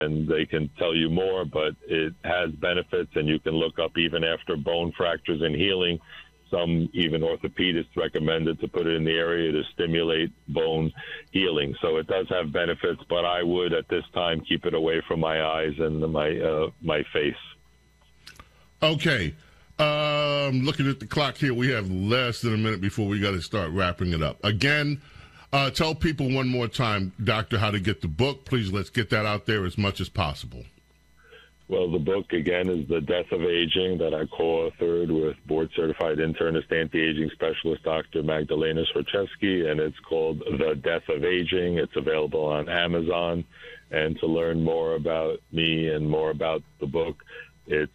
and they can tell you more, but it has benefits, and you can look up even after bone fractures and healing. Some even orthopedists recommended to put it in the area to stimulate bone healing. So it does have benefits, but I would at this time keep it away from my eyes and my face. Okay. Looking at the clock here, we have less than a minute before we got to start wrapping it up. Again, tell people one more time, Doctor, how to get the book. Please, let's get that out there as much as possible. Well, the book, again, is The Death of Aging that I co-authored with board-certified internist anti-aging specialist Dr. Magdalena Swarczewski, and it's called The Death of Aging. It's available on Amazon. And to learn more about me and more about the book, it's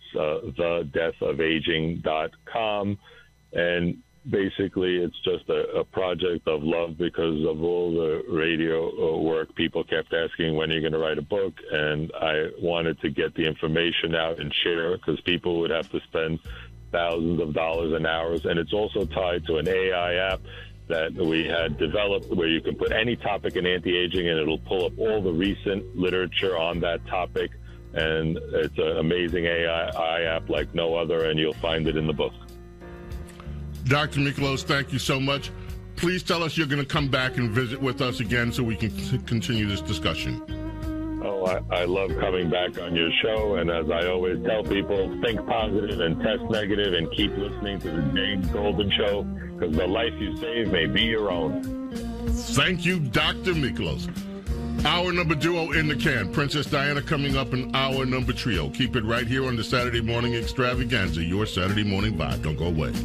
thedeathofaging.com. And basically, it's just a project of love because of all the radio work. People kept asking, when are you going to write a book? And I wanted to get the information out and share because people would have to spend thousands of dollars and hours. And it's also tied to an AI app that we had developed where you can put any topic in anti-aging and it'll pull up all the recent literature on that topic. And it's an amazing AI app like no other, and you'll find it in the book. Dr. Michalos, thank you so much. Please tell us you're going to come back and visit with us again so we can continue this discussion. Oh, I love coming back on your show, and as I always tell people, think positive and test negative and keep listening to the James Golden Show because the life you save may be your own. Thank you, Dr. Michalos. Hour number duo in the can. Princess Diana coming up in hour number trio. Keep it right here on the Saturday Morning Extravaganza, your Saturday morning vibe. Don't go away.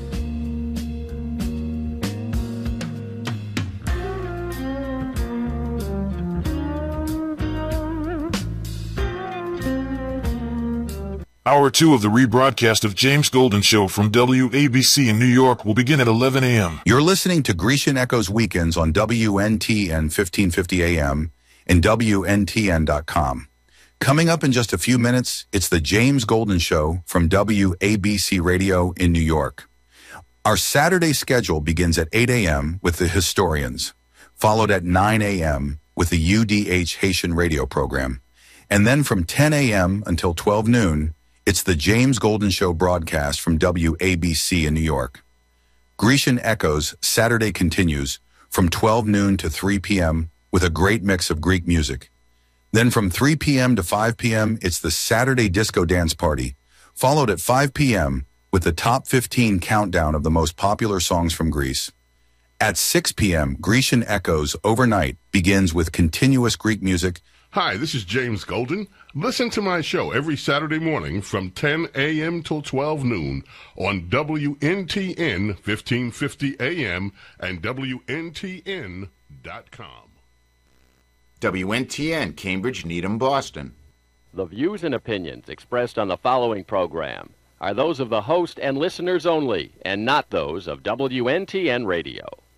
Hour 2 of the rebroadcast of James Golden Show from WABC in New York will begin at 11 a.m. You're listening to Grecian Echoes Weekends on WNTN 1550 AM and WNTN.com. Coming up in just a few minutes, it's the James Golden Show from WABC Radio in New York. Our Saturday schedule begins at 8 a.m. with the Historians, followed at 9 a.m. with the UDH Haitian radio program. And then from 10 a.m. until 12 noon, it's the James Golden Show broadcast from WABC in New York. Grecian Echoes Saturday continues from 12 noon to 3 p.m. with a great mix of Greek music. Then from 3 p.m. to 5 p.m., it's the Saturday Disco Dance Party, followed at 5 p.m. with the top 15 countdown of the most popular songs from Greece. At 6 p.m., Grecian Echoes Overnight begins with continuous Greek music. Hi, this is James Golden. Listen to my show every Saturday morning from 10 a.m. till 12 noon on WNTN 1550 AM and WNTN.com. WNTN, Cambridge, Needham, Boston. The views and opinions expressed on the following program are those of the host and listeners only, and not those of WNTN Radio.